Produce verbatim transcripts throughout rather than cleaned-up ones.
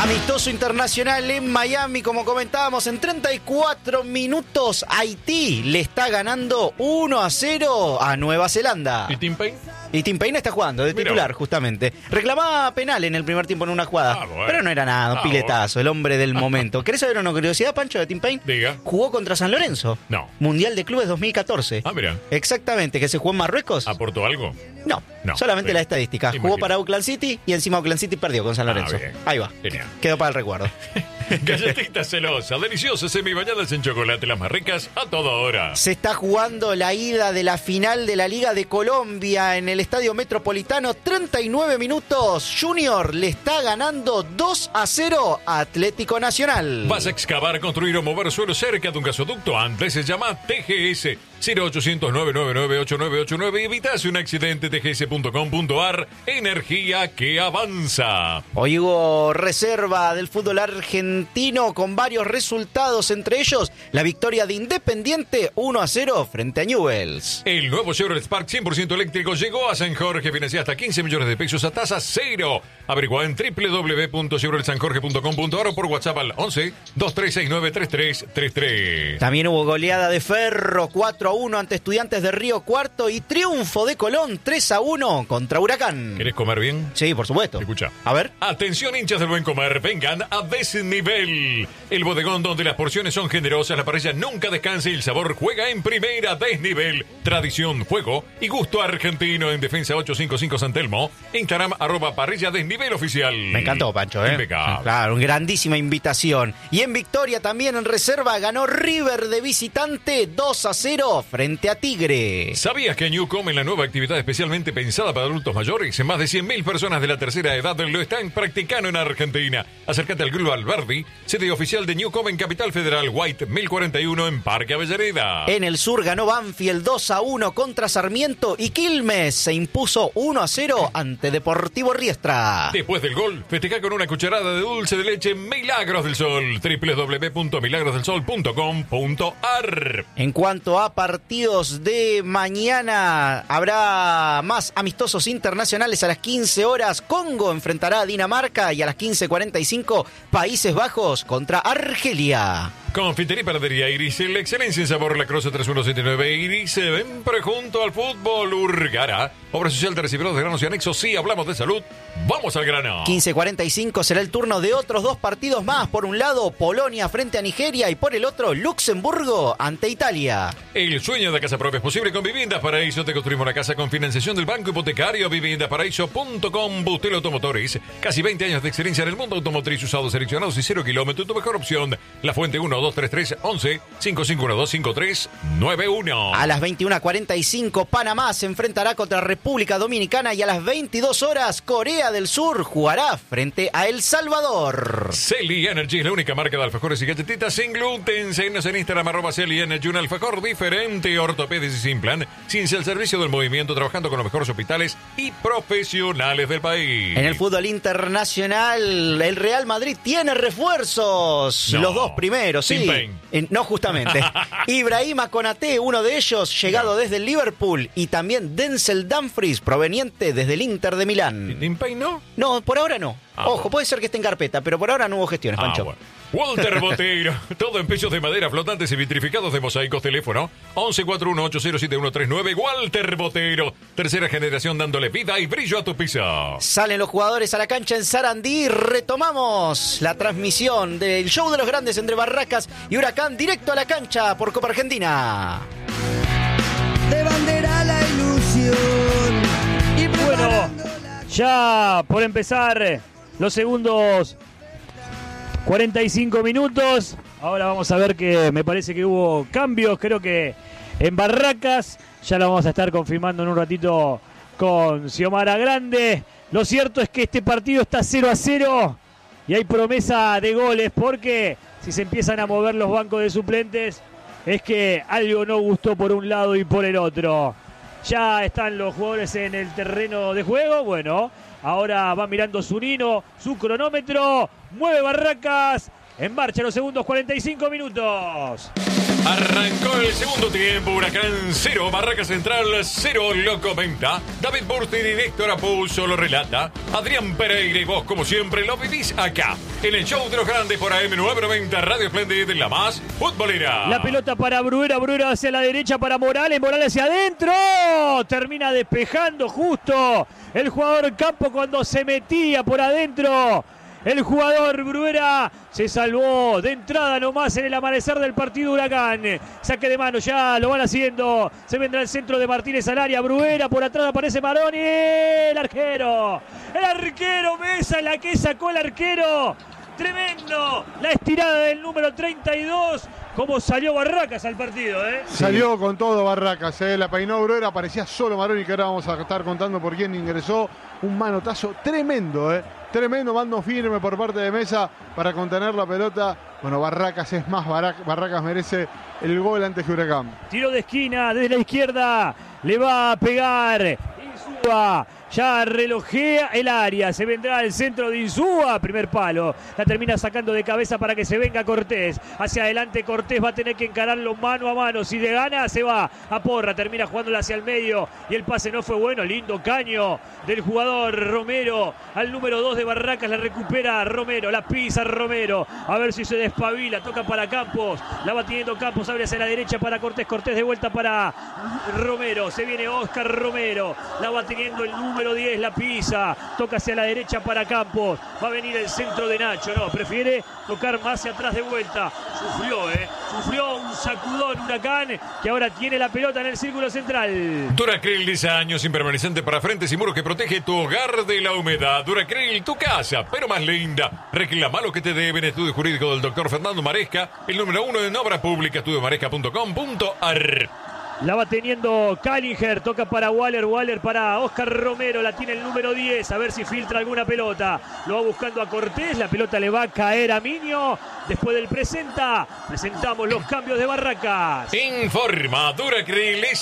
Amistoso internacional en Miami, como comentábamos, en treinta y cuatro minutos Haití le está ganando uno a cero a Nueva Zelanda. ¿Y Tim Payne? Y Tim Payne está jugando de titular, Mirá. justamente. Reclamaba penal en el primer tiempo en una jugada, ah, bueno. pero no era nada, un ah, piletazo, bueno. el hombre del momento. ¿Querés saber una curiosidad, Pancho, de Tim Payne? Diga. Jugó contra San Lorenzo. No. Mundial de Clubes dos mil catorce. Ah, mira. Exactamente, que se jugó en Marruecos. ¿Aportó algo? No, no solamente sí. la estadística. Imagino. Jugó para Auckland City y encima Auckland City perdió con San Lorenzo. Ah, Ahí va. Genial. Quedó para el recuerdo. Galletitas celosas, deliciosas semibañadas en chocolate, las más ricas a toda hora. Se está jugando la ida de la final de la Liga de Colombia en el Estadio Metropolitano. treinta y nueve minutos. Junior le está ganando dos a cero a Atlético Nacional. ¿Vas a excavar, construir o mover suelo cerca de un gasoducto? Antes se llama T G S. cero ochocientos, nueve nueve nueve, ocho nueve ocho nueve y evitas un accidente. T G S punto com punto a r. Energía que avanza. Hoy hubo reserva del fútbol argentino con varios resultados, entre ellos la victoria de Independiente uno a cero frente a Newell's. El nuevo Chevrolet Spark cien por ciento eléctrico llegó a San Jorge. Financia hasta quince millones de pesos a tasa cero. Averigua en doble u doble u doble u punto chevrolet san jorge punto com punto a r o por WhatsApp al once, dos tres seis nueve, tres tres tres tres. También hubo goleada de Ferro cuatro a uno ante Estudiantes de Río Cuarto y triunfo de Colón tres a uno contra Huracán. ¿Querés comer bien? Sí, por supuesto. Escucha. A ver. Atención, hinchas del buen comer, vengan a Desnivel. El bodegón donde las porciones son generosas, la parrilla nunca descansa y el sabor juega en primera. Desnivel. Tradición, fuego y gusto argentino. En Defensa ochocientos cincuenta y cinco San Telmo. Instagram arroba parrilla Desnivel oficial. Me encantó, Pancho, ¿eh? Impecable. Claro, una grandísima invitación. Y en Victoria también en reserva ganó River de visitante dos a cero frente a Tigre. ¿Sabías que Newcom, en la nueva actividad especialmente pensada para adultos mayores, más de cien mil personas de la tercera edad lo están practicando en Argentina? Acércate al Club Alberdi, sede oficial de Newcom en Capital Federal, White mil cuarenta y uno en Parque Avellaneda. En el sur ganó Banfield dos a uno contra Sarmiento y Quilmes se impuso uno a cero ante Deportivo Riestra. Después del gol, festeja con una cucharada de dulce de leche Milagros del Sol. doble u doble u doble u punto milagros del sol punto com punto a r. En cuanto a partidos de mañana, habrá más amistosos internacionales a las quince horas. Congo enfrentará a Dinamarca y a las quince cuarenta y cinco Países Bajos contra Argelia. Confitería y Panadería Iris, la excelencia en sabor, la Croce tres uno siete nueve Iris, siempre junto al fútbol. Urgara, obra social de recibidores de granos y anexos. Sí, hablamos de salud, vamos al grano. quince cuarenta y cinco será el turno de otros dos partidos más. Por un lado, Polonia frente a Nigeria y por el otro, Luxemburgo ante Italia. El sueño de casa propia es posible con Viviendas Paraíso. Te construimos la casa con financiación del Banco Hipotecario. Viviendas Paraíso punto com. Bustel Automotores, casi veinte años de experiencia en el mundo automotriz, usados seleccionados y cero kilómetros. Tu mejor opción, La Fuente uno dos tres tres once cinco cinco uno dos cinco tres nueve uno. A las veintiuna cuarenta y cinco Panamá se enfrentará contra República Dominicana y a las veintidós horas Corea del Sur jugará frente a El Salvador. Celi Energy es la única marca de alfajores y galletitas sin gluten. Síguenos en Instagram arroba Celi Energy, un alfajor diferente, ortopedia y sin plan, sin el servicio del movimiento, trabajando con los mejores hospitales y profesionales del país. En el fútbol internacional, el Real Madrid tiene refuerzos. No. Los dos primeros, sí. Eh, no, justamente. Ibrahima Konaté, uno de ellos, llegado no. desde el Liverpool, y también Denzel Dumfries, proveniente desde el Inter de Milán. ¿Tim Payne no? No, por ahora no. Ah, Ojo, bueno. puede ser que esté en carpeta, pero por ahora no hubo gestiones, Pancho. Ah, bueno. Walter Botero, todo en pisos de madera, flotantes y vitrificados de mosaicos. Teléfono once cuarenta y uno ocho cero siete uno tres nueve. Walter Botero, tercera generación dándole vida y brillo a tu piso. Salen los jugadores a la cancha en Sarandí. Retomamos la transmisión del show de los grandes entre Barracas y Huracán, directo a la cancha por Copa Argentina. De bandera la ilusión. Y bueno, ya por empezar los segundos cuarenta y cinco minutos. Ahora vamos a ver que me parece que hubo cambios, creo que en Barracas. Ya lo vamos a estar confirmando en un ratito con Xiomara Grande. Lo cierto es que este partido está cero a cero y hay promesa de goles, porque si se empiezan a mover los bancos de suplentes es que algo no gustó por un lado y por el otro. Ya están los jugadores en el terreno de juego. Bueno, ahora va mirando Zunino, su cronómetro. Mueve Barracas. En marcha los segundos cuarenta y cinco minutos. Arrancó el segundo tiempo, Huracán cero, Barraca Central cero, lo comenta David Burstein y Héctor Apuso lo relata Adrián Pereira, y vos como siempre lo vivís acá en el show de los grandes por A M nueve noventa Radio Esplendid, la más futbolera. La pelota para Bruera, Bruera hacia la derecha para Morales, Morales hacia adentro, termina despejando justo el jugador Campo cuando se metía por adentro. El jugador Bruera se salvó de entrada nomás en el amanecer del partido Huracán. Saque de mano, ya lo van haciendo. Se vendrá el centro de Martínez al área. Bruera, por atrás aparece Maroni. El arquero. El arquero Mesa, la que sacó el arquero. Tremendo. La estirada del número treinta y dos. Cómo salió Barracas al partido, ¿eh? Salió sí. con todo Barracas, ¿eh? La peinó Bruera, parecía solo Maroni, que ahora vamos a estar contando por quién ingresó. Un manotazo tremendo, ¿eh? Tremendo mando firme por parte de Mesa para contener la pelota. Bueno, Barracas es más, Barracas merece el gol antes que Huracán. Tiro de esquina desde la izquierda, le va a pegar Insúa. Ya relojea el área, se vendrá al centro de Insúa, primer palo, la termina sacando de cabeza para que se venga Cortés, hacia adelante Cortés va a tener que encararlo mano a mano, si de gana se va a Porra, termina jugándola hacia el medio y el pase no fue bueno, lindo caño del jugador Romero, al número dos de Barracas, la recupera Romero, la pisa Romero, a ver si se despabila, toca para Campos, la va teniendo Campos, abre hacia la derecha para Cortés, Cortés de vuelta para Romero, se viene Oscar Romero, la va teniendo el número número diez, la pisa, toca hacia la derecha para Campos, va a venir el centro de Nacho, no, prefiere tocar más hacia atrás de vuelta, sufrió, eh, sufrió un sacudón Huracán, que ahora tiene la pelota en el círculo central. Duracril, diez años, impermanecente para frentes y muros que protege tu hogar de la humedad. Duracril, tu casa, pero más linda. Reclama lo que te deben. Estudio jurídico del doctor Fernando Maresca, el número uno en obra pública, estudio maresca punto com punto ar. La va teniendo Callinger, toca para Waller, Waller para Oscar Romero, la tiene el número diez, a ver si filtra alguna pelota. Lo va buscando a Cortés, la pelota le va a caer a Miño. Después del presenta, presentamos los cambios de Barracas. Informa Duracril, diez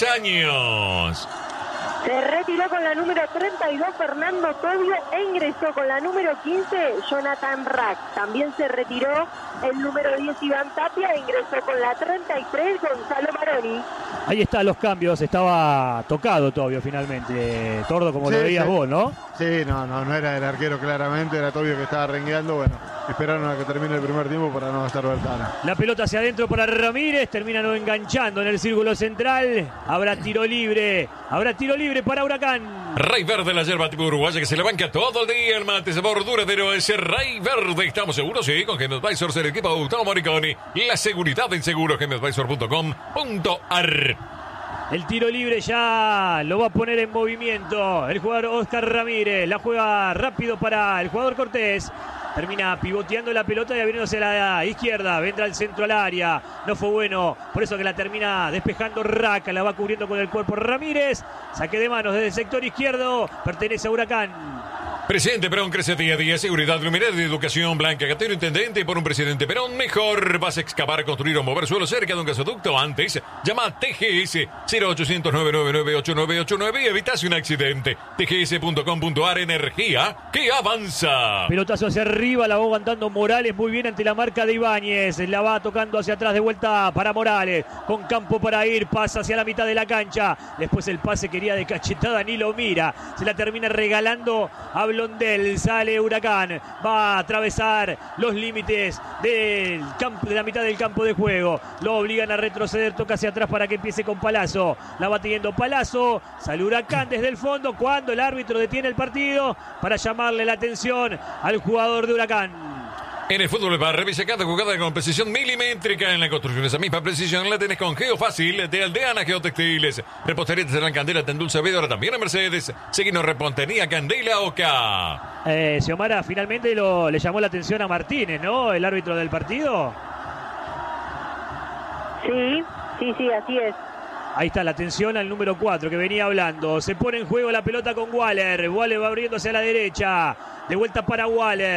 años. Se retiró con la número treinta y dos Fernando Tobio e ingresó con la número quince Jonathan Rack. También se retiró el número diez Iván Tapia e ingresó con la treinta y tres Gonzalo Maroni. Ahí están los cambios, estaba tocado Tobio finalmente, Tordo, como sí, lo veías sí. vos, ¿no? Sí, no, no, no era el arquero claramente, era Tobio que estaba rengueando, bueno, esperaron a que termine el primer tiempo para no gastar Bertana. La pelota hacia adentro para Ramírez, termina no enganchando en el círculo central, habrá tiro libre, habrá tiro libre para Huracán. Rey Verde, la yerba tipo uruguaya que se le banca todo el día, el mate sabor duradero, ese Rey Verde, estamos seguros, sí, con Game Advisors, el equipo de Gustavo Moriconi, la seguridad en seguros, game advisor punto com punto ar. El tiro libre ya lo va a poner en movimiento el jugador Oscar Ramírez. La juega rápido para el jugador Cortés. Termina pivoteando la pelota y abriéndose a la izquierda. Vendrá el centro al área. No fue bueno. Por eso que la termina despejando Raca. La va cubriendo con el cuerpo Ramírez. Saque de manos desde el sector izquierdo. Pertenece a Huracán. Presidente Perón crece día a día, seguridad, luminaria y educación. Blanca Gatero, intendente por un presidente Perón mejor. Vas a excavar, construir o mover suelo cerca de un gasoducto antes. Llama a T G S cero ochocientos, nueve nueve nueve, ocho nueve ocho nueve y evitas un accidente. T G S punto com punto ar, energía que avanza. Pelotazo hacia arriba, la va aguantando Morales muy bien ante la marca de Ibáñez. La va tocando hacia atrás de vuelta para Morales. Con campo para ir, pasa hacia la mitad de la cancha. Después el pase quería de cachetada, ni lo mira. Se la termina regalando a Blondel, sale Huracán, va a atravesar los límites del campo, de la mitad del campo de juego, lo obligan a retroceder, toca hacia atrás para que empiece con Palazzo, la va teniendo Palazzo, sale Huracán desde el fondo cuando el árbitro detiene el partido para llamarle la atención al jugador de Huracán. En el fútbol para revisa cada jugada con precisión milimétrica. En la construcción esa misma precisión la tenés con Geofácil de Aldeana Geotextiles. Repostería Serán Candela, Tendulce Saavedra, ahora también a Mercedes. Seguinos Repontería Candela Oca. Eh, Xiomara finalmente lo, le llamó la atención a Martínez, ¿no? El árbitro del partido. Sí, sí, sí, así es. Ahí está la atención al número cuatro que venía hablando. Se pone en juego la pelota con Waller. Waller va abriéndose a la derecha. De vuelta para Waller.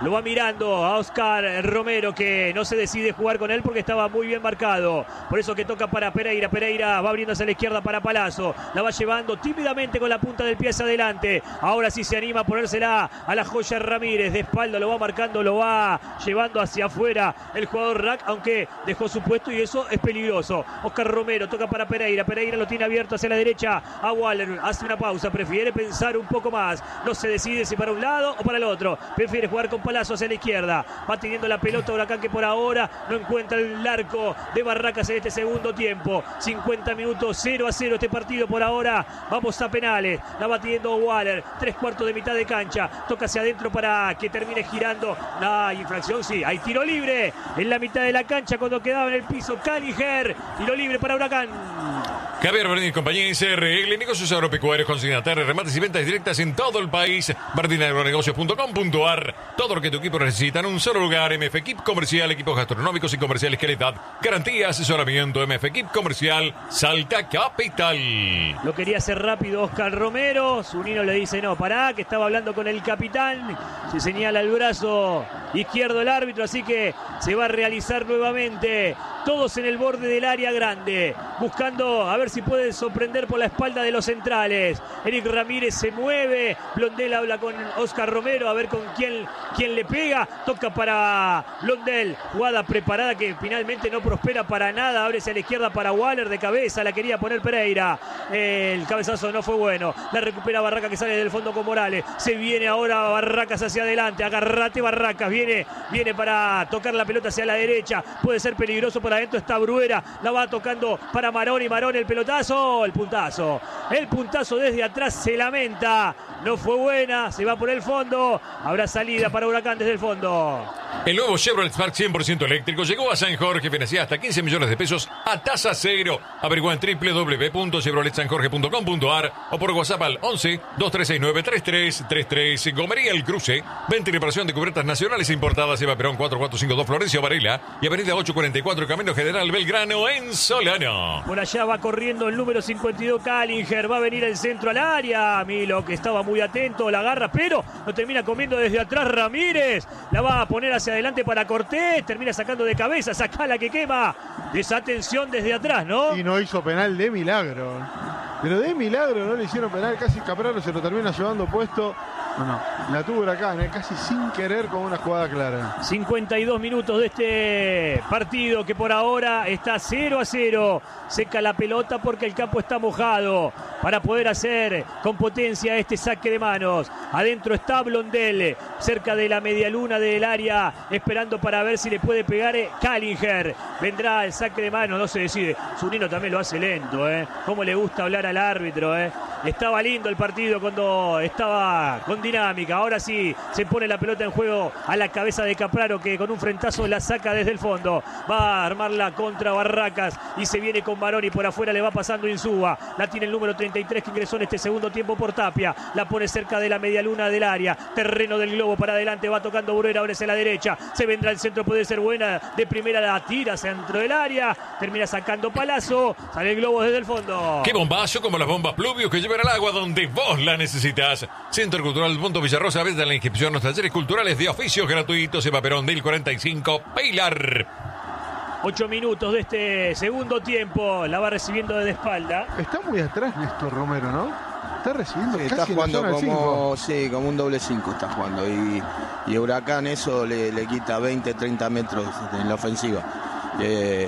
Lo va mirando a Oscar Romero, que no se decide jugar con él porque estaba muy bien marcado. Por eso que toca para Pereira. Pereira va abriendo hacia la izquierda para Palazzo. La va llevando tímidamente con la punta del pie hacia adelante. Ahora sí se anima a ponérsela a la joya Ramírez. De espalda lo va marcando, lo va llevando hacia afuera el jugador Rack, aunque dejó su puesto y eso es peligroso. Oscar Romero toca para Pereira. Pereira lo tiene abierto hacia la derecha a Waller. Hace una pausa, prefiere pensar un poco más. No se decide si para un lado o para el otro. Prefiere jugar con Palazzo hacia la izquierda. Va teniendo la pelota Huracán, que por ahora no encuentra el arco de Barracas en este segundo tiempo. cincuenta minutos, cero a cero este partido por ahora. Vamos a penales. La va teniendo Waller. Tres cuartos de mitad de cancha. Toca hacia adentro para que termine girando. La infracción, sí. Hay tiro libre en la mitad de la cancha cuando quedaba en el piso Caliger. Tiro libre para Huracán. Javier Bardini y compañía I C R, negocios agropecuarios, consignatarios, remates y ventas directas en todo el país. bardini agronegocios punto com punto a r. Todo lo que tu equipo necesita en un solo lugar. M F Equip Comercial, equipos gastronómicos y comerciales calidad. Garantía, asesoramiento. M F Equip Comercial, Salta Capital. Lo quería hacer rápido Oscar Romero. Zunino le dice no, pará, que estaba hablando con el capitán. Se señala el brazo izquierdo el árbitro, así que se va a realizar nuevamente. Todos en el borde del área grande, buscando a ver si pueden sorprender por la espalda de los centrales. Eric Ramírez se mueve, Blondel habla con Oscar Romero a ver con quién, quién le pega. Toca para Blondel, jugada preparada que finalmente no prospera para nada. Abre hacia la izquierda para Waller, de cabeza la quería poner Pereira. El cabezazo no fue bueno. La recupera Barracas, que sale del fondo con Morales. Se viene ahora Barracas hacia adelante. Agarrate Barracas, viene, viene para tocar la pelota hacia la derecha. Puede ser peligroso para adentro, está Bruera. La va tocando para Marón, y Marón el pelotazo, el puntazo. El puntazo desde atrás, se lamenta. No fue buena, se va por el fondo. Habrá salida para Huracán desde el fondo. El nuevo Chevrolet Spark cien por ciento eléctrico llegó a San Jorge, financia hasta quince millones de pesos a tasa cero. Averigua en doble u doble u doble u punto chevrolet san jorge punto com punto a r o por WhatsApp al once, dos tres seis nueve, tres tres tres tres. Gomería El Cruce, venta y reparación de cubiertas nacionales e importadas. Eva Perón cuatro cuatro cinco dos Florencio Varela y avenida ocho cuarenta y cuatro Camino General Belgrano en Solano. Por allá va corriendo el número cincuenta y dos Calinger, va a venir el centro al área. Milo, que estaba muy atento, la agarra, pero lo termina comiendo desde atrás Ramírez. La va a poner hacia adelante para Cortés, termina sacando de cabeza, saca la que quema. Desatención desde atrás, ¿no? Y no hizo penal de milagro. Pero de milagro no le hicieron penal, casi Capraro se lo termina llevando puesto. No, no, la tuvo Huracán, eh, casi sin querer, con una jugada clara. cincuenta y dos minutos de este partido que por ahora está cero a cero. Seca la pelota porque el campo está mojado para poder hacer con potencia este saque de manos. Adentro está Blondel, cerca de la medialuna del área, esperando para ver si le puede pegar Calinger. Vendrá el saque de manos, no se decide. Zunino también lo hace lento, ¿eh? Cómo le gusta hablar al árbitro, ¿eh? Estaba lindo el partido cuando estaba con dinámica. Ahora sí se pone la pelota en juego a la cabeza de Capraro, que con un frentazo la saca desde el fondo. Va a armarla contra Barracas y se viene con Marón, y por afuera le va pasando Insúa. La tiene el número treinta y tres, que ingresó en este segundo tiempo por Tapia. La pone cerca de la medialuna del área. Terreno del globo para adelante. Va tocando Bruera, ahora hacia la derecha. Se vendrá el centro, puede ser buena. De primera la tira centro del área. Termina sacando Palazzo. Sale el globo desde el fondo. ¡Qué bombazo! Como las bombas Pluvius que llevan al agua donde vos la necesitas. Centro Cultural Punto Villarrosa, vez de la inscripción, los talleres culturales de oficios gratuitos. Eva Perón del cuarenta y cinco, Pilar. Ocho minutos de este segundo tiempo. La va recibiendo desde espalda. Está muy atrás Néstor Romero, ¿no? Está recibiendo sí, casi está jugando en la zona como, sí, como un doble cinco está jugando. Y, y Huracán eso le, le quita veinte, treinta metros en la ofensiva. Eh,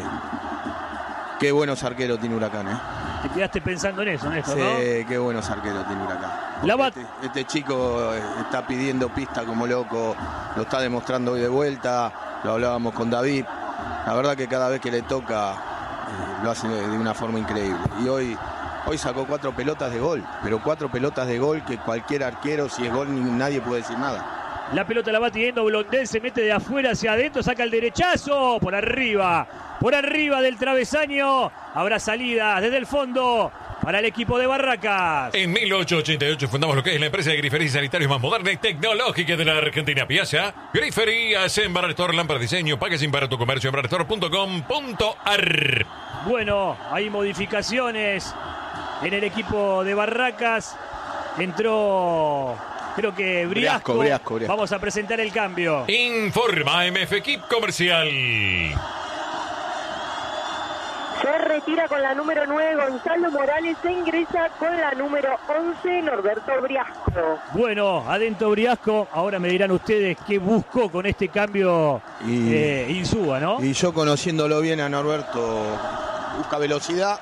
qué buenos arqueros tiene Huracán, ¿eh? Te quedaste pensando en eso, Néstor, sí, ¿no? Qué buenos arqueros tiene Huracán. La bat... este, este chico está pidiendo pista como loco, lo está demostrando hoy de vuelta, lo hablábamos con David. La verdad que cada vez que le toca eh, lo hace de una forma increíble. Y hoy, hoy sacó cuatro pelotas de gol, pero cuatro pelotas de gol que cualquier arquero, si es gol, nadie puede decir nada. La pelota la va teniendo Blondel, se mete de afuera hacia adentro, saca el derechazo, por arriba, por arriba del travesaño. Habrá salida desde el fondo para el equipo de Barracas. En mil ochocientos ochenta y ocho fundamos lo que es la empresa de griferías y sanitarios más moderna y tecnológica de la Argentina. Piazza, griferías en Barrestor, lámpara diseño, packaging para tu comercio en barrestor punto com punto a r. Bueno, hay modificaciones en el equipo de Barracas. Entró creo que Briasco. Briasco, Briasco, Briasco. Vamos a presentar el cambio. Informa M F Equip Comercial. Se retira con la número nueve Gonzalo Morales, se ingresa con la número once Norberto Briasco. Bueno, adentro Briasco, ahora me dirán ustedes qué buscó con este cambio y, eh, Insúa, ¿no? Y yo conociéndolo bien a Norberto, busca velocidad,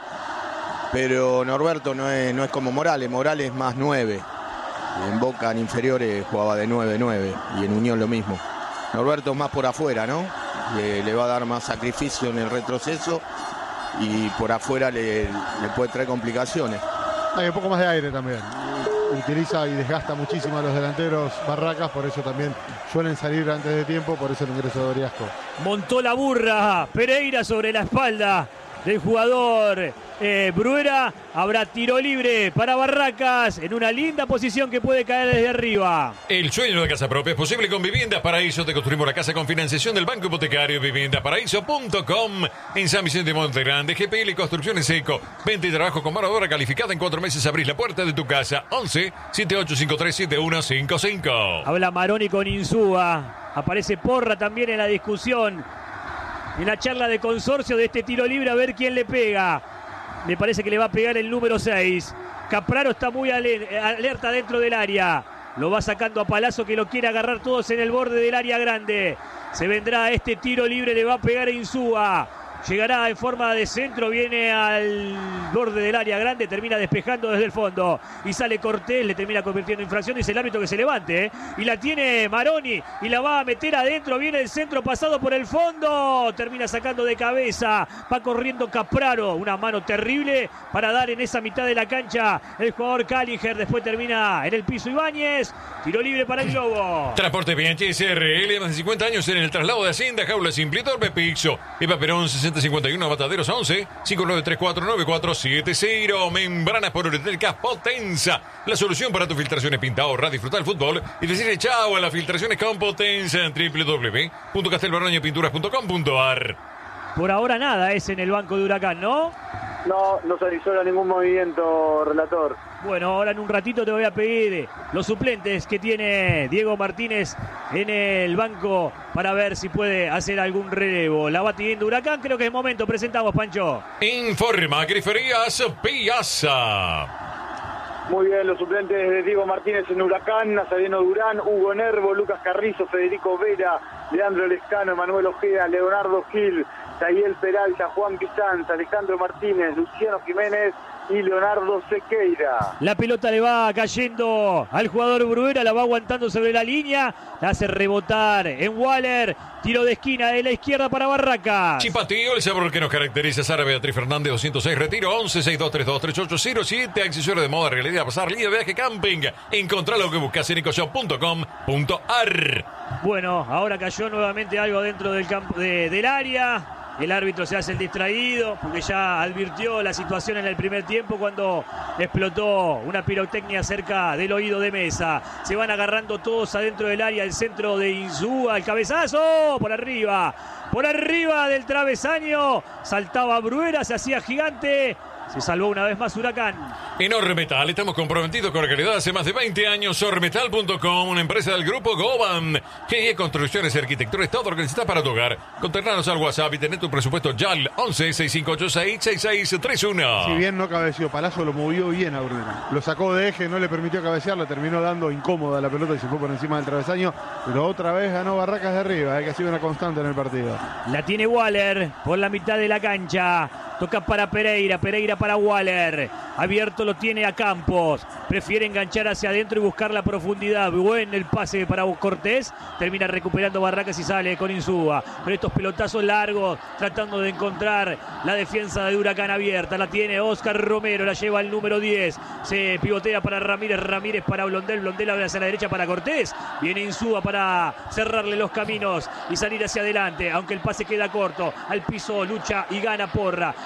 pero Norberto no es, no es como Morales, Morales es más nueve. En Boca en inferiores jugaba de nueve nueve y en Unión lo mismo. Norberto es más por afuera, ¿no? Le, le va a dar más sacrificio en el retroceso y por afuera le, le puede traer complicaciones. Hay un poco más de aire también. Utiliza y desgasta muchísimo a los delanteros Barracas, por eso también suelen salir antes de tiempo, por eso el ingreso de Briasco. Montó la burra Pereira sobre la espalda del jugador eh, Bruera. Habrá tiro libre para Barracas en una linda posición que puede caer desde arriba. El sueño de casa propia es posible con Viviendas Paraíso. Te construimos la casa con financiación del Banco Hipotecario. Viviendas Paraíso punto com. En San Vicente Monte Grande, G P L Construcciones Eco. Venta y trabajo con mano de obra calificada. En cuatro meses abrís la puerta de tu casa. once, setenta y ocho cincuenta y tres, setenta y uno cincuenta y cinco. Habla Maroni con Insúa. Aparece Porra también en la discusión, en la charla de consorcio de este tiro libre, a ver quién le pega. Me parece que le va a pegar el número seis. Capraro está muy alerta dentro del área. Lo va sacando a Palazzo, que lo quiere agarrar todos en el borde del área grande. Se vendrá este tiro libre, le va a pegar a Insúa. Llegará en forma de centro, viene al borde del área grande, termina despejando desde el fondo. Y sale Cortés, le termina convirtiendo en infracción. Dice el árbitro que se levante, ¿eh? Y la tiene Maroni y la va a meter adentro. Viene el centro pasado por el fondo. Termina sacando de cabeza. Va corriendo Capraro. Una mano terrible para dar en esa mitad de la cancha el jugador Callinger. Después termina en el piso Ibáñez. Tiro libre para el Globo. Transporte B H S R L, más de cincuenta años en el traslado de Hacienda, Jaula Simple, Torpe Pixo, Eva Perón sesenta cincuenta y uno, Mataderos once, cinco nueve tres cuatro nueve cuatro siete cero, Membranas por Uretelcas Potenza, la solución para tu filtraciones. Pinta, ahorra, disfruta el fútbol y decirle chao a las filtraciones con Potenza en w w w punto castelbarroño pinturas punto com punto a r. Por ahora nada es en el banco de Huracán, ¿no? No, no se avisó ningún movimiento, relator. Bueno, ahora en un ratito te voy a pedir los suplentes que tiene Diego Martínez en el banco para ver si puede hacer algún relevo. La va teniendo Huracán, creo que es momento. Presentamos, Pancho. Informa Griferías Piazza. Muy bien, los suplentes de Diego Martínez en Huracán: Nazareno Durán, Hugo Nervo, Lucas Carrizo, Federico Vera, Leandro Lescano, Manuel Ojeda, Leonardo Gil, Tayel Peralta, Juan Pizanz, Alejandro Martínez, Luciano Jiménez y Leonardo Sequeira. La pelota le va cayendo al jugador Bruera, la va aguantando sobre la línea, la hace rebotar en Waller. Tiro de esquina de la izquierda para Barracas. Chipatío, el sabor que nos caracteriza. Sara Beatriz Fernández, doscientos seis, retiro, once, sesenta y dos, treinta y dos, treinta y ocho, cero siete. Accesorios de moda, realidad, pasar, líder, viaje, camping. Encontrá lo que buscas en ecoshop punto com punto a r. Bueno, ahora cayó nuevamente algo dentro del campo de, del área. El árbitro se hace el distraído porque ya advirtió la situación en el primer tiempo cuando explotó una pirotecnia cerca del oído de Mesa. Se van agarrando todos adentro del área, el centro de Insúa, el cabezazo por arriba, por arriba del travesaño. Saltaba Bruera, se hacía gigante. Se salvó una vez más Huracán. En Ormetal estamos comprometidos con la calidad hace más de veinte años. Ormetal punto com, una empresa del grupo Goban. G I E Construcciones y Arquitectura es todo lo que necesitas para tu hogar. Contactanos al WhatsApp y tener tu presupuesto ya al once, sesenta y cinco ochenta y seis, sesenta y seis treinta y uno. Si bien no cabeció, Palazzo lo movió bien a Bruera. Lo sacó de eje, no le permitió cabecear, lo terminó dando incómoda la pelota y se fue por encima del travesaño. Pero otra vez ganó Barracas de arriba, eh, que ha sido una constante en el partido. La tiene Waller por la mitad de la cancha. Toca para Pereira, Pereira para Waller. Abierto lo tiene a Campos. Prefiere enganchar hacia adentro y buscar la profundidad. Buen el pase para Cortés. Termina recuperando Barracas y sale con Insúa. Pero estos pelotazos largos, tratando de encontrar la defensa de Huracán abierta. La tiene Oscar Romero, la lleva el número diez. Se pivotea para Ramírez, Ramírez para Blondel. Blondel abre hacia la derecha para Cortés. Viene Insúa para cerrarle los caminos y salir hacia adelante. Aunque el pase queda corto. Al piso lucha y gana Porra.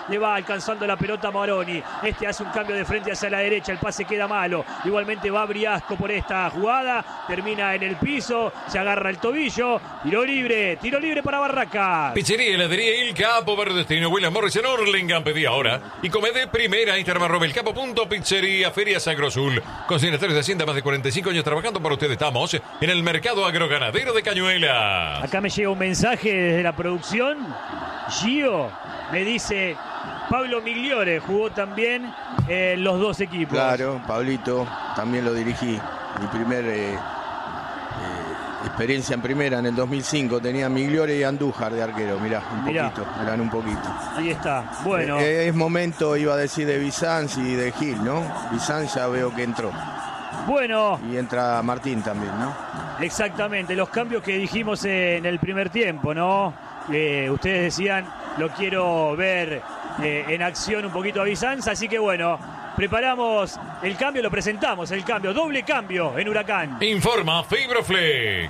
le va alcanzando la pelota a Maroni. Este hace un cambio de frente hacia la derecha, el pase queda malo. Igualmente va Briasco por esta jugada, termina en el piso, se agarra el tobillo, tiro libre, tiro libre para Barracas. Pizzería, heladería Il Capo, Verde Destino, William Morris en Hurlingham, pedí ahora. Y come de primera, Interma Robel Capo, punto pizzería, Feria Sagrosul. Consignatarios de Hacienda, más de cuarenta y cinco años trabajando para ustedes. Estamos en el mercado agroganadero de Cañuelas. Acá me llega un mensaje desde la producción. Gio me dice, Pablo Migliore jugó también en los dos equipos. Claro, Pablito, también lo dirigí. Mi primer eh, eh, experiencia en primera en el dos mil cinco. Tenía Migliore y Andújar de arquero. Mirá, un Mirá. poquito, eran un poquito. Ahí está, bueno. Eh, es momento, iba a decir, de Bizanz y de Gil, ¿no? Bizanz ya veo que entró. Bueno. Y entra Martín también, ¿no? Exactamente, los cambios que dijimos en el primer tiempo, ¿no? Eh, ustedes decían, lo quiero ver eh, en acción un poquito a Bizanz, así que bueno, preparamos el cambio, lo presentamos, el cambio, doble cambio en Huracán. Informa Fibroflex.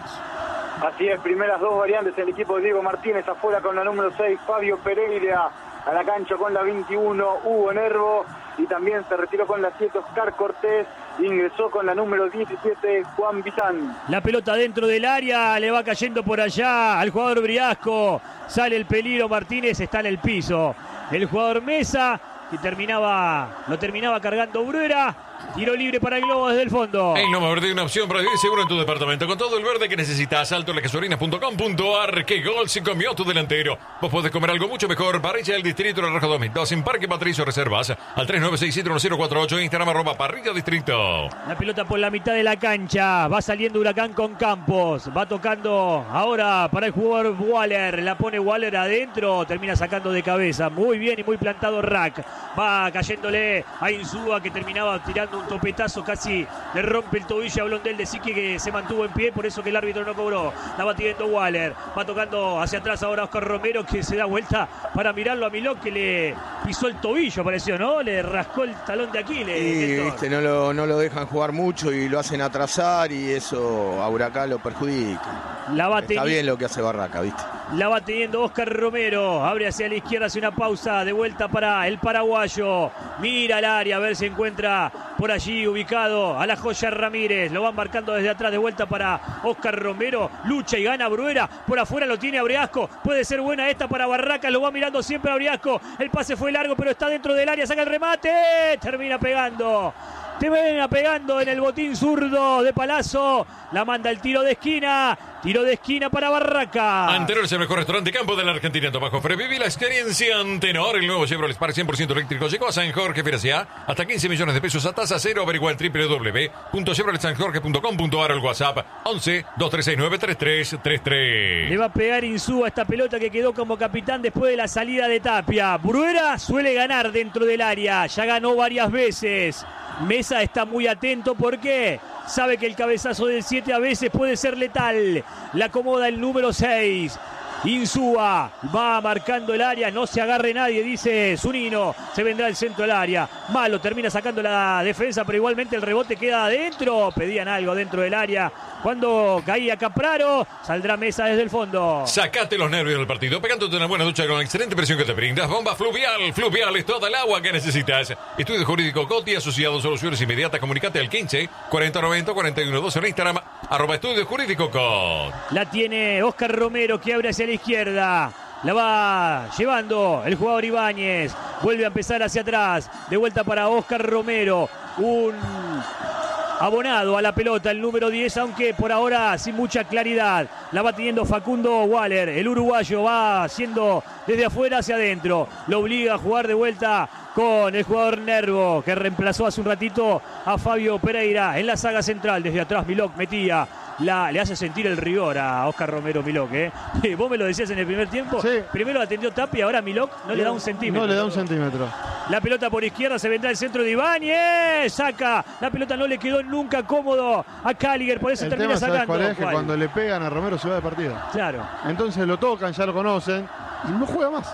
Así es, primeras dos variantes, el equipo de Diego Martínez afuera con la número seis, Fabio Pereira a la cancha con la veintiuno, Hugo Nervo, y también se retiró con la siete Oscar Cortés, ingresó con la número diecisiete Juan Bizán. La pelota dentro del área, le va cayendo por allá al jugador Briasco, sale el peligro, Martínez está en el piso, el jugador Mesa, que terminaba, lo terminaba cargando Bruera. Tiro libre para el Globo desde el fondo. En Loma Verde hay una opción para vivir seguro en tu departamento. Con todo el verde que necesitas. Alto la gasolina punto com punto ar. ¡Qué gol se comió tu delantero! Vos podés comer algo mucho mejor. Parrilla del Distrito de Rojo dos mil dos en Parque Patricio Reservas. Al tres nueve seis siete uno cero cuatro ocho. Instagram arroba Parrilla Distrito. La pelota por la mitad de la cancha. Va saliendo Huracán con Campos. Va tocando ahora para el jugador Waller. La pone Waller adentro. Termina sacando de cabeza. Muy bien y muy plantado Rack. Va cayéndole a Insúa, que terminaba tirando un topetazo, casi le rompe el tobillo a Blondel de Sique, que se mantuvo en pie, por eso que el árbitro no cobró. La va tirando Waller, va tocando hacia atrás ahora Oscar Romero, que se da vuelta para mirarlo a Milok, que le pisó el tobillo, pareció, ¿no? Le rascó el talón de Aquiles. Y viste, no lo, no lo dejan jugar mucho y lo hacen atrasar, y eso a Huracán lo perjudica. La va Está bien lo que hace Barraca, ¿viste? La va teniendo Oscar Romero, abre hacia la izquierda, hace una pausa, de vuelta para el paraguayo, mira al área a ver si encuentra por allí ubicado a la joya Ramírez, lo van marcando desde atrás, de vuelta para Oscar Romero, lucha y gana Bruera, por afuera lo tiene a Briasco, puede ser buena esta para Barracas, lo va mirando siempre a Briasco, el pase fue largo pero está dentro del área, saca el remate, termina pegando. Termina pegando en el botín zurdo de Palazzo. La manda el tiro de esquina. Tiro de esquina para Barraca. Antenor es el mejor restaurante campo de la Argentina. Tomás Fre, viví la experiencia Antenor. El nuevo Chevrolet Spark cien por ciento eléctrico llegó a San Jorge Financia. Hasta quince millones de pesos a tasa cero. Averigua en doble u doble u doble u punto chevrolet san jorge punto com punto ar. El WhatsApp once, dos tres seis nueve, tres tres tres tres. Le va a pegar Insúa esta pelota que quedó como capitán después de la salida de Tapia. Bruera suele ganar dentro del área. Ya ganó varias veces. Mesa está muy atento porque sabe que el cabezazo del siete a veces puede ser letal. La acomoda el número seis. Insúa va marcando el área, no se agarre nadie, dice Zunino. Se vendrá el centro del área. Malo, termina sacando la defensa, pero igualmente el rebote queda adentro. Pedían algo dentro del área. Cuando caía Capraro, saldrá Mesa desde el fondo. Sacate los nervios del partido, pegándote una buena ducha con la excelente presión que te brindas. Bomba Fluvial. Fluvial es toda el agua que necesitas. Estudio Jurídico Coti, asociado, soluciones inmediatas. Comunicate al quince, cuarenta noventa, cuarenta y uno doce en Instagram, arroba Estudio Jurídico Cot. La tiene Oscar Romero, que abre hacia la izquierda. La va llevando el jugador Ibáñez. Vuelve a empezar hacia atrás. De vuelta para Oscar Romero. Un abonado a la pelota, el número diez, aunque por ahora sin mucha claridad. La va teniendo Facundo Waller. El uruguayo va haciendo desde afuera hacia adentro. Lo obliga a jugar de vuelta con el jugador Nervo, que reemplazó hace un ratito a Fabio Pereira en la saga central. Desde atrás Milok metía. La, le hace sentir el rigor a Oscar Romero Milok, ¿eh? Vos me lo decías en el primer tiempo. Sí. Primero atendió Tapia, ahora Milok no, no le da un centímetro. No le da un centímetro. La pelota por izquierda, se vendrá el centro de Ibáñez. Saca. La pelota no le quedó nunca cómodo a Caliger, por eso el termina tema, sacando. ¿Cuál es? Que ¿Cuál? cuando le pegan a Romero se va de partido. Claro. Entonces lo tocan, ya lo conocen y no juega más.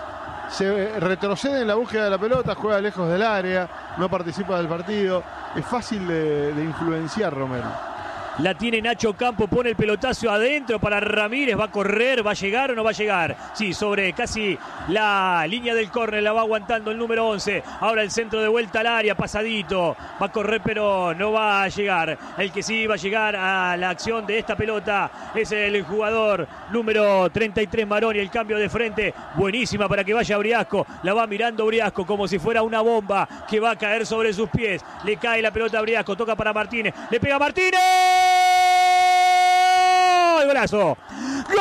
Se retrocede en la búsqueda de la pelota, juega lejos del área, no participa del partido. Es fácil de, de influenciar Romero. La tiene Nacho Campo, pone el pelotazo adentro para Ramírez. ¿Va a correr? ¿Va a llegar o no va a llegar? Sí, sobre casi la línea del córner. La va aguantando el número once. Ahora el centro de vuelta al área, pasadito. Va a correr pero no va a llegar. El que sí va a llegar a la acción de esta pelota es el jugador número treinta y tres, Maroni. El cambio de frente, buenísima para que vaya Briasco. La va mirando Briasco como si fuera una bomba que va a caer sobre sus pies. Le cae la pelota a Briasco, toca para Martínez. Le pega a Martínez. ¡Golazo! ¡Gol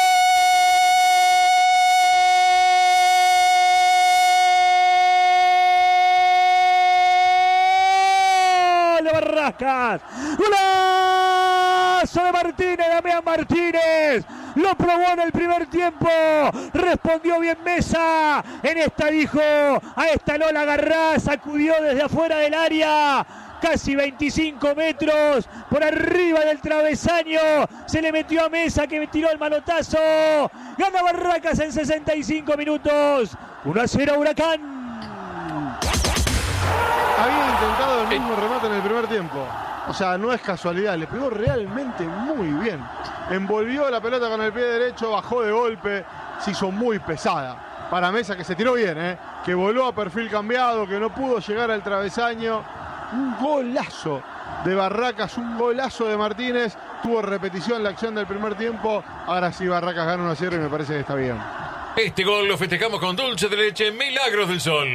de Barracas! ¡Golazo de Martínez! Damián Martínez lo probó en el primer tiempo, respondió bien Mesa. En esta dijo, a esta no la agarrá, sacudió desde afuera del área. Casi veinticinco metros por arriba del travesaño. Se le metió a Mesa que tiró el manotazo. Gana Barracas en sesenta y cinco minutos. uno a cero Huracán. Había intentado el mismo remate en el primer tiempo. O sea, no es casualidad. Le pegó realmente muy bien. Envolvió la pelota con el pie derecho, bajó de golpe. Se hizo muy pesada. Para Mesa, que se tiró bien, ¿eh? Que voló a perfil cambiado, que no pudo llegar al travesaño. Un golazo de Barracas, un golazo de Martínez. Tuvo repetición la acción del primer tiempo. Ahora sí Barracas gana uno a cero y me parece que está bien. Este gol lo festejamos con dulce de leche Milagros del Sol.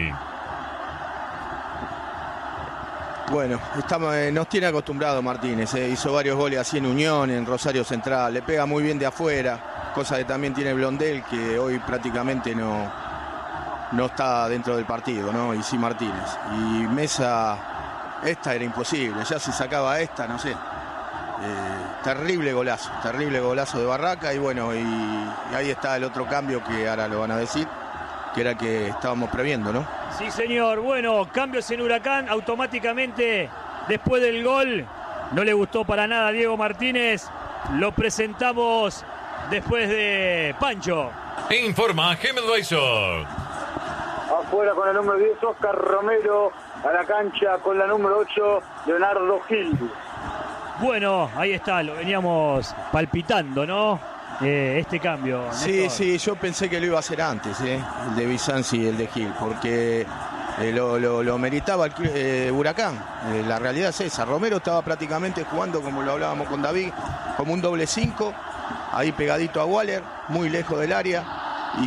Bueno, estamos, eh, nos tiene acostumbrado Martínez. Eh. Hizo varios goles así en Unión, en Rosario Central. Le pega muy bien de afuera. Cosa que también tiene Blondel, que hoy prácticamente no, no está dentro del partido, ¿no? Y sí Martínez. Y Mesa... Esta era imposible, ya si sacaba esta, no sé. Eh, terrible golazo, terrible golazo de Barraca. Y bueno, y, y ahí está el otro cambio que ahora lo van a decir, que era que estábamos previendo, ¿no? Sí, señor. Bueno, cambios en Huracán automáticamente después del gol. No le gustó para nada a Diego Martínez. Lo presentamos después de Pancho. Informa Gemel Advisor. Afuera con el número diez, Oscar Romero. A la cancha con la número ocho, Leonardo Gil. Bueno, ahí está, lo veníamos palpitando, ¿no? Eh, este cambio. Sí, Néstor. sí, yo pensé que lo iba a hacer antes, ¿eh? El de Bizanci y el de Gil, porque eh, lo, lo, lo meritaba el eh, Huracán. Eh, la realidad es esa. Romero estaba prácticamente jugando, como lo hablábamos con David, como un doble cinco, ahí pegadito a Waller, muy lejos del área. Y,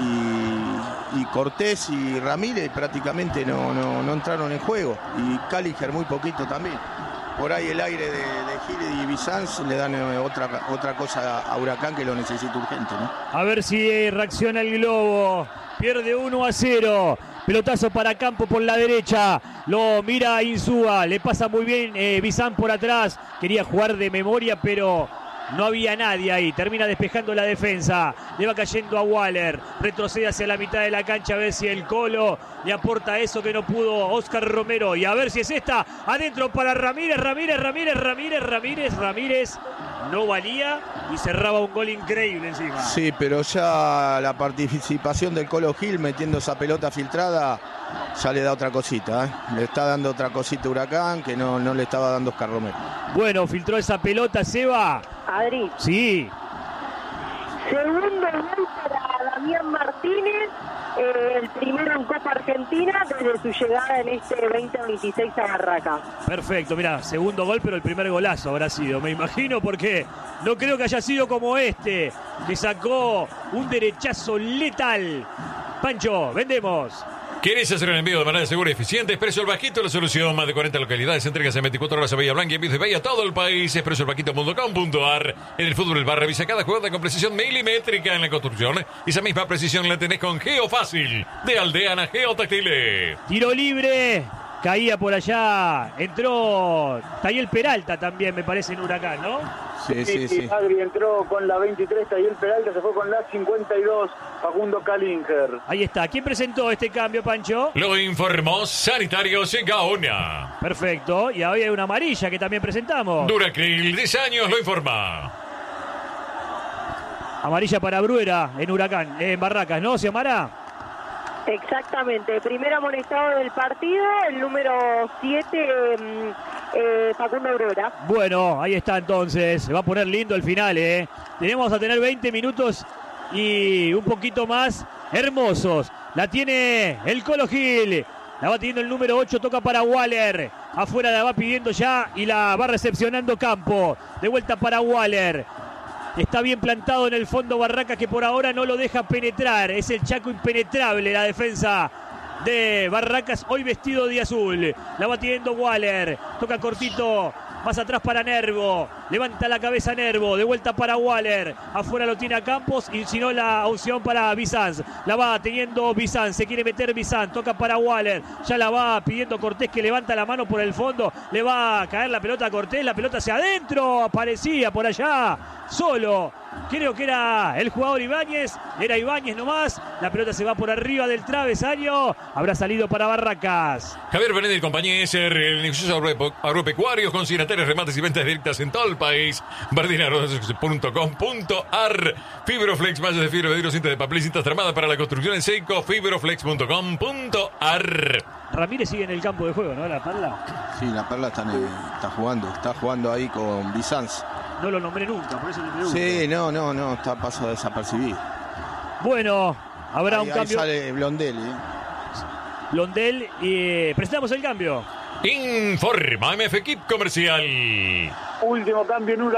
y, y Cortés y Ramírez prácticamente no, no, no entraron en juego. Y Caliger muy poquito también. Por ahí el aire de, de Gil y Bizanz le dan otra, otra cosa a Huracán que lo necesita urgente, ¿no? A ver si reacciona el Globo. Pierde uno a cero. Pelotazo para Campo por la derecha. Lo mira Insúa. Le pasa muy bien eh, Bizanz por atrás. Quería jugar de memoria, pero no había nadie ahí. Termina despejando la defensa. Le va cayendo a Waller. Retrocede hacia la mitad de la cancha. A ver si el Colo le aporta eso que no pudo Oscar Romero. Y a ver si es esta. Adentro para Ramírez. Ramírez, Ramírez, Ramírez, Ramírez, Ramírez. No valía y cerraba un gol increíble encima. Sí, pero ya la participación del Colo Gil metiendo esa pelota filtrada ya le da otra cosita, ¿eh? Le está dando otra cosita a Huracán que no, no le estaba dando Oscar Romero. Bueno, filtró esa pelota, Seba. Adri. Sí. Segundo gol para Damián Martínez, eh, el primero en Copa Argentina desde su llegada en este veinte veintiséis a Barraca. Perfecto, mira, segundo gol, pero el primer golazo habrá sido, me imagino, porque no creo que haya sido como este, que sacó un derechazo letal. Pancho, vendemos. ¿Quieres hacer un envío de manera segura y eficiente? Expreso El Vasquito, la solución. Más de cuarenta localidades, entregas en veinticuatro horas a Bahía Blanca y envíos de Bahía a todo el país. expreso el vasquito punto com punto a r. En el fútbol, el bar revisa cada jugada con precisión milimétrica. En la construcción, esa misma precisión la tenés con Geofácil, de Aldeana Geotextiles. Tiro libre, caía por allá. Entró Tayel Peralta también, me parece, en Huracán, ¿no? Sí, sí, sí. Agri entró con la veintitrés y el Peralta se fue con la cincuenta y dos, Facundo Calinger. Ahí está. ¿Quién presentó este cambio, Pancho? Lo informó Sanitarios Gaona. Perfecto. Y ahora hay una amarilla que también presentamos. Duracril, diez años, lo informa. Amarilla para Bruera en Huracán, en Barracas, ¿no, Xiomara? Exactamente. Primer amonestado del partido, el número siete, eh, Facundo Aurora. Bueno, ahí está entonces. Se va a poner lindo el final, ¿eh? Tenemos a tener veinte minutos y un poquito más hermosos. La tiene el Colo Gil. La va teniendo el número ocho, toca para Waller. Afuera la va pidiendo ya y la va recepcionando Campo. De vuelta para Waller. Está bien plantado en el fondo Barracas, que por ahora no lo deja penetrar. Es el Chaco impenetrable la defensa de Barracas, hoy vestido de azul. La va teniendo Waller. Toca cortito. Más atrás para Nervo. Levanta la cabeza Nervo. De vuelta para Waller. Afuera lo tiene a Campos. Y si no, la opción para Bizanz. La va teniendo Bizanz. Se quiere meter Bizanz. Toca para Waller. Ya la va pidiendo Cortés, que levanta la mano por el fondo. Le va a caer la pelota a Cortés. La pelota hacia adentro. Aparecía por allá. Solo. Creo que era el jugador Ibáñez. Era Ibáñez nomás. La pelota se va por arriba del travesaño. Habrá salido para Barracas. Javier Benedetti y compañía es el negocio agropecuario, consignatarios, remates y ventas directas en todo el país. Bardinaros punto com punto ar. Fibroflex, mallas de fibra, vidrio, cinta de papel y cintas tramadas para la construcción en seco. Fibroflex punto com punto ar. Ramírez sigue en el campo de juego, ¿no? La Perla. Sí, la Perla está, está jugando. Está jugando ahí con Bizanz. No lo nombré nunca, por eso le pregunto. Sí, no, no, no, está paso desapercibido. Bueno, habrá ahí, un ahí cambio. Sale Blondelli. ¿eh? Blondel y presentamos el cambio. Informa M F Equip Comercial. Último cambio en Huracán.